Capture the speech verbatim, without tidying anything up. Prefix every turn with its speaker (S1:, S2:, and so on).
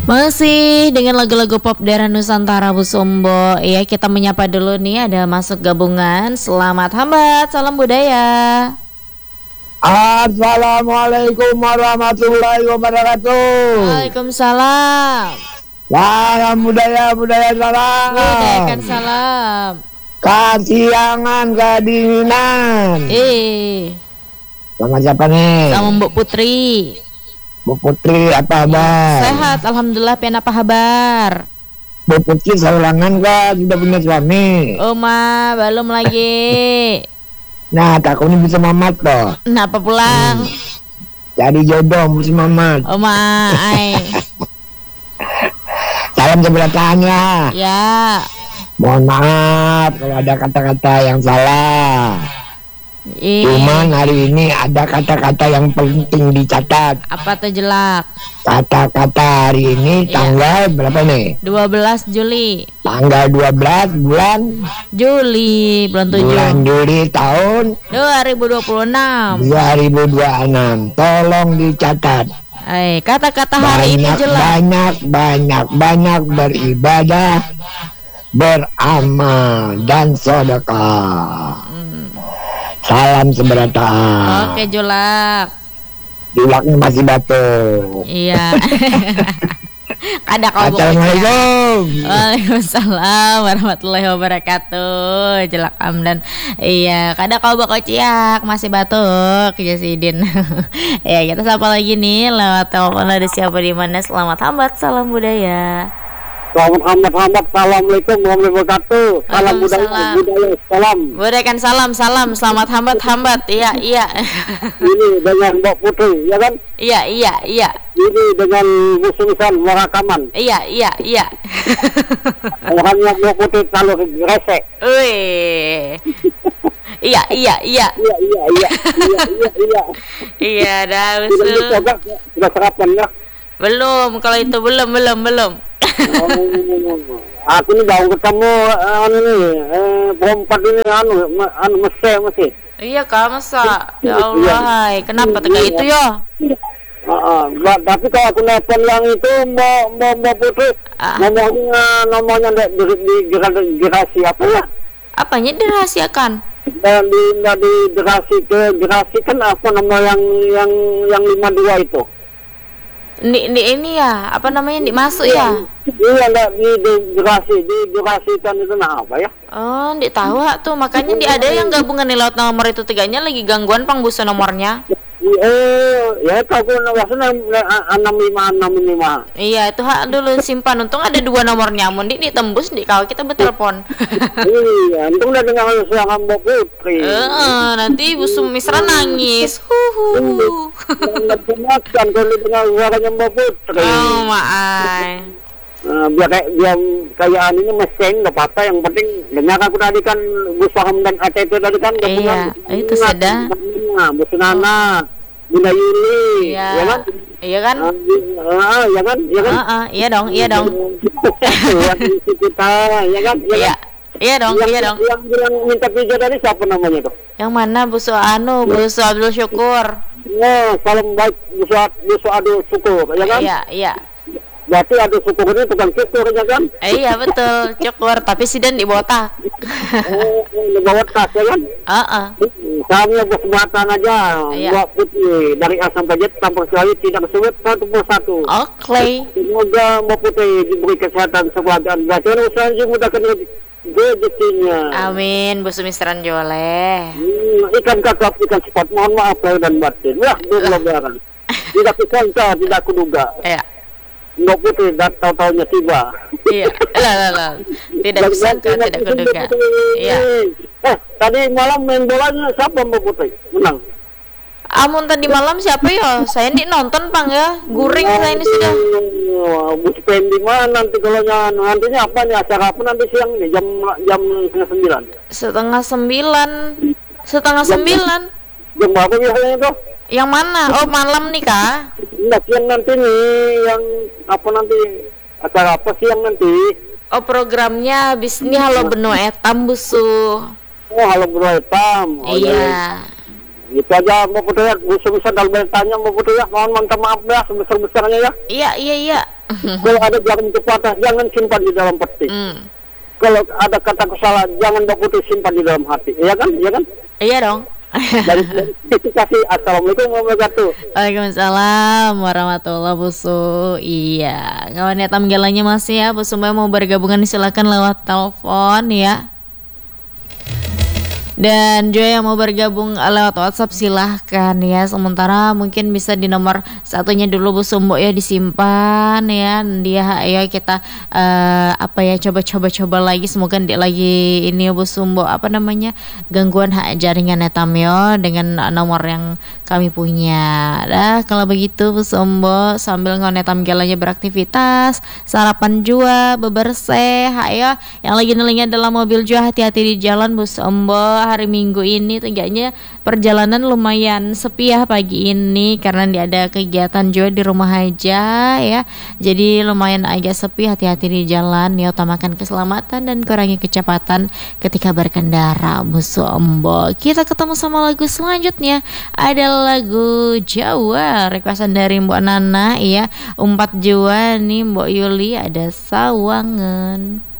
S1: Masih dengan lagu-lagu pop daerah Nusantara Bu Sumbo. Ya, kita menyapa dulu nih, ada masuk gabungan. Selamat hambat, salam budaya.
S2: Assalamualaikum warahmatullahi wabarakatuh.
S1: Waalaikumsalam.
S2: Salam budaya, budaya salam.
S1: Budayakan salam.
S2: Kasiangan, kedinginan.
S1: Eh,
S2: Sama siapa nih?
S1: sama Mbok Putri.
S2: Bu Putri, apa kabar?
S1: Sehat, alhamdulillah. Pian apa kabar?
S2: Bu Putri saulangan kah? Sudah punya suami?
S1: Oma, belum lagi.
S2: Nah, takut ini bisa mamat toh.
S1: Kenapa pulang?
S2: Jadi jodoh mesti mamat.
S1: Oma, ai.
S2: Salam sebelah
S1: Ya.
S2: Mohon maaf kalau ada kata-kata yang salah.
S1: Ih,
S2: Cuman hari ini ada kata-kata yang penting dicatat.
S1: apa tuh jelak?
S2: Kata-kata hari ini
S1: Iya.
S2: tanggal berapa nih?
S1: dua belas Juli.
S2: Tanggal dua belas bulan
S1: Juli, bulan tujuh.
S2: bulan Juli tahun
S1: dua ribu dua puluh enam.
S2: dua ribu dua puluh enam. Tolong dicatat.
S1: Eh, kata-kata hari ini
S2: Banyak
S1: jelak.
S2: banyak banyak banyak beribadah, beramal dan sedekah. Salam seberata.
S1: Oke, julak.
S2: Julaknya masih batuk.
S1: Iya. Kada kau bawa.
S2: Assalamualaikum.
S1: Waalaikumsalam warahmatullahi wabarakatuh. Jelak Amdan. Iya, kada kau bawa ciak masih batuk Jasidin. Ya, kita sapa lagi nih lewat telepon. Ada siapa di mana? Selamat hambat, salam budaya.
S2: Selamat hambat hambat. Assalamualaikum warahmatullahi wabarakatuh. Salam budaya,
S1: Waalaikumsalam.
S2: budaya salam.
S1: Budayakan salam, salam, selamat hambat, hambat. Iya, iya.
S2: Ini dengan Mbak Putri, ya kan?
S1: Iya, iya, iya.
S2: Ini dengan Musumisan Warakaman.
S1: Iya, iya, iya.
S2: Orangnya Mbak Putri selalu resek.
S1: Wih. Iya, iya, iya.
S2: Iya iya iya iya iya iya.
S1: Iya, dah
S2: Sudah
S1: usul.
S2: dicoba, sudah sarapan ya.
S1: Belum, kalau itu belum, belum, belum.
S2: Oh, aku ini baru ketemu eh, anu nih, eh, perempat ini anu, me- anu mesti mesti.
S1: Iya, Kak, masa? Ya Allah, hai. Kenapa tegak itu yo?
S2: Ah, ah. Tapi kalau aku nelfon yang itu Mbak Mbak Mbak Putri,
S1: Ah.
S2: nomornya nomornya di di di di- gerasi apa ya?
S1: Apanya dirahasiakan?
S2: Dan di nggak di gerasi ke gerasi kan apa nomor yang yang yang lima dua itu?
S1: Di, di ini ya, apa namanya? Di masuk ya?
S2: Iya enggak di, di durasi di durasi kan itu nah apa ya?
S1: Oh, di tahu ah, tuh. Makanya di ada yang gabungan nih lewat nomor itu tiganya lagi gangguan pangbusa nomornya.
S2: Eh ya tahu maksudnya enam lima enam lima.
S1: Iya, itu hak dulu simpan. Untung ada dua nomornya. Mun di ditembus di kalau kita bertelepon.
S2: Iya, untung udah dengar suara Mbak Putri.
S1: Eh, nanti Bu Sumisra nangis. Huhu.
S2: Nggak makan kalau dengar suaranya Mbak Putri.
S1: Oh, maai.
S2: Nah, biar kayak biar kayak ini mesin nggak apa-apa, yang penting dengar aku tadi kan Bu Saham dan A T T tadi kan
S1: Iya, itu sudah.
S2: Nah, Bu Sunana, Bunda Yuli,
S1: Iya.
S2: ya kan?
S1: Iya kan?
S2: Ah, ya kan? Ya kan?
S1: Ah, ah, iya dong, iya dong.
S2: Yang isi kita, ya kan? Ya
S1: Iya.
S2: kan?
S1: Iya dong,
S2: Yang,
S1: iya dong.
S2: yang bilang minta pijat tadi siapa namanya tuh?
S1: Yang mana Bu Su Anu, Bu Su Abdul Syukur.
S2: Oh, salam baik Bu Su- Bu Su Adu Syukur, ya kan?
S1: Iya, iya.
S2: Berarti Adu Syukur ini tukang syukur, ya kan?
S1: Eh, iya betul, Syukur, tapi sidan di botak.
S2: Oh, di bawah tas, ya kan?
S1: Heeh.
S2: Kami berkesempatan aja,
S1: Iya.
S2: Mbak Putri, dari A sampai Z tanpa kecuali tidak kesulit satu persatu.
S1: Oke.
S2: Semoga Mbak Putri diberi kesehatan kebahagiaan dan usaha dimudahkan rezekinya.
S1: Amin, Bu Sumisran Joleh.
S2: Hmm, ikan kakap, ikan sifat, mohon maaf lahir dan batin. Wah, berlebaran. Tidak kusangka, tidak kuduga.
S1: Iya.
S2: Mbak Putri dan tahu-tahunya tiba.
S1: Iya. Lah, lah, lah. Tidak kusangka, tidak kuduga. Iya.
S2: Eh, tadi malam main bolanya siapa Mbak Putri? Menang.
S1: Amun tadi malam siapa ya? Saya ini nonton pang ya. Guring saya ini sudah.
S2: Wah, bus pen di mana nanti kalau ny- nantinya apa nih, acara apa nanti siang nih jam jam setengah sembilan.
S1: Setengah sembilan. Setengah sembilan.
S2: Jam berapa biasanya itu?
S1: Yang mana? Oh, malam nih kah?
S2: Enggak, siang nanti nih yang apa nanti, acara apa siang nanti?
S1: Oh, programnya habis ini Halo Benua Etam Busu.
S2: Oh, halo Bro Etam. Oh,
S1: Iya.
S2: Itu aja Mbak Putri ya, besar-besar dalam bertanya Mbak Putri ya, mohon minta maaf ya sebesar-besarnya ya.
S1: Iya iya iya.
S2: Kalau ada jalan kekuatan jangan simpan di dalam peti.
S1: Hmm.
S2: Kalau ada kata kesalahan jangan Mbak Putri simpan di dalam hati, iya kan? Iya kan?
S1: Iya dong.
S2: Dari kasih assalamualaikum warahmatullahi wabarakatuh.
S1: Waalaikumsalam warahmatullahi wabarakatuh. Iya, kawan ya tamgelannya masih ya, Bu Sumba mau bergabungan silakan lewat telepon ya. Dan juga yang mau bergabung lewat WhatsApp silahkan ya. Sementara mungkin bisa di nomor satunya dulu Bu Sumbo ya disimpan ya. Dia ya kita uh, apa ya coba-coba-coba lagi. Semoga dia lagi ini Bu Sumbo apa namanya gangguan hak jaringan Netamyo dengan nomor yang kami punya. Dah kalau begitu Bu Sumbo sambil ngonetam galanya beraktivitas, sarapan juga, bebersih ya. Yang lagi nelingnya dalam mobil juga hati-hati di jalan Bu Sumbo. Hari Minggu ini tenggaknya perjalanan lumayan sepi ya pagi ini karena dia ada kegiatan juga di rumah aja ya. Jadi lumayan agak sepi, hati-hati di jalan ya, utamakan keselamatan dan kurangi kecepatan ketika berkendara Bu Sumbo. Kita ketemu sama lagu selanjutnya. Ada lagu Jawa requestan dari Mbak Nana ya. Umpat Jawa nih Mbak Yuli ada Sawangan.